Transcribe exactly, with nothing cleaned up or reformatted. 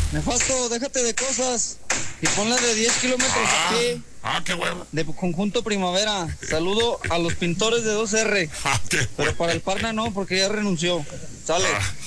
Nefasto, déjate de cosas y ponla de diez kilómetros Ah, aquí. ah, qué huevo. De Conjunto Primavera. Saludo a los pintores de dos R. Ah, qué Pero huevo. para el Parna no, porque ya renunció. Sale. Ah,